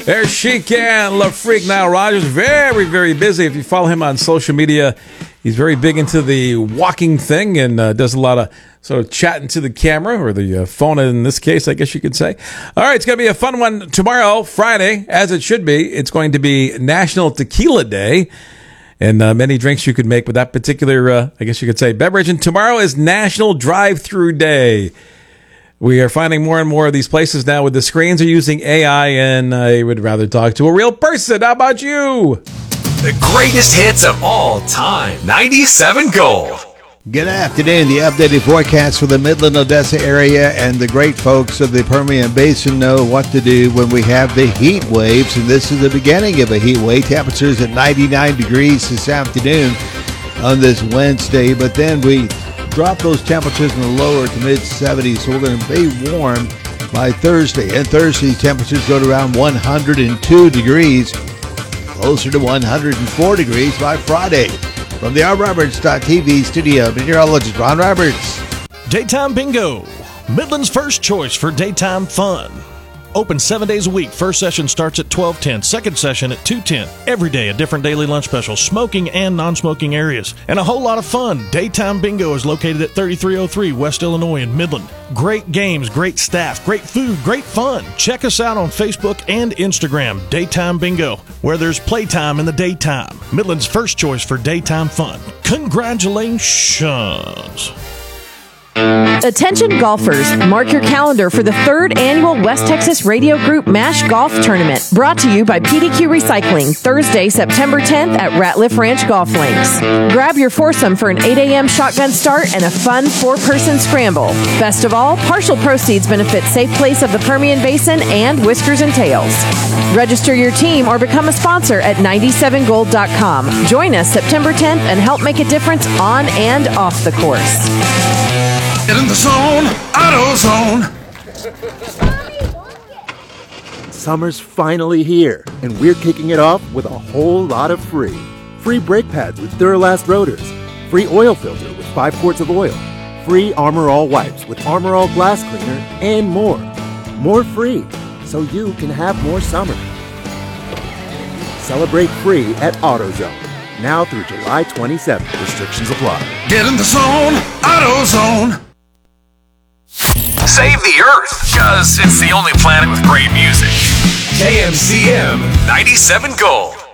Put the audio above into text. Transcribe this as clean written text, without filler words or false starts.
There's Chic and La Freak. Now, Rogers, very, very busy. If you follow him on social media, he's very big into the walking thing and does a lot of sort of chatting to the camera, or the phone in this case, I guess you could say. All right, it's going to be a fun one tomorrow, Friday, as it should be. It's going to be National Tequila Day, and many drinks you could make with that particular, I guess you could say, beverage. And tomorrow is National Drive-Thru Day. We are finding more and more of these places now with the screens are using AI, and I would rather talk to a real person. How about you? The greatest hits of all time. 97 Gold. Good afternoon. The updated forecast for the Midland, Odessa area, and the great folks of the Permian Basin know what to do when we have the heat waves, and this is the beginning of a heat wave. Temperatures at 99 degrees this afternoon on this Wednesday, but then we drop those temperatures in the lower to mid-70s, so we're going to be warm by Thursday. And Thursday, temperatures go to around 102 degrees, closer to 104 degrees by Friday. From the RRoberts.tv studio, meteorologist Ron Roberts. Daytime Bingo, Midland's first choice for daytime fun. Open 7 days a week. First session starts at 12:10. Second session at 2:10. Every day a different daily lunch special, smoking and non-smoking areas, and a whole lot of fun. Daytime Bingo is located at 3303 West Illinois in Midland. Great games, great staff, great food, great fun. Check us out on Facebook and Instagram. Daytime Bingo, where there's playtime in the daytime. Midland's first choice for daytime fun. Congratulations. Attention golfers, mark your calendar for the 3rd annual West Texas Radio Group MASH Golf Tournament, brought to you by PDQ Recycling, Thursday, September 10th at Ratliff Ranch Golf Links. Grab your foursome for an 8 a.m. shotgun start and a fun 4-person scramble. Best of all, partial proceeds benefit Safe Place of the Permian Basin and Whiskers and Tails. Register your team or become a sponsor at 97gold.com. Join us September 10th and help make a difference on and off the course. Get in the zone, AutoZone. Summer's finally here, and we're kicking it off with a whole lot of free. Free brake pads with Duralast rotors. Free oil filter with 5 quarts of oil. Free Armor All wipes with Armor All glass cleaner, and more. More free, so you can have more summer. Celebrate free at AutoZone. Now through July 27th. Restrictions apply. Get in the zone, AutoZone. Save the Earth, because it's the only planet with great music. KMCM 97 Gold.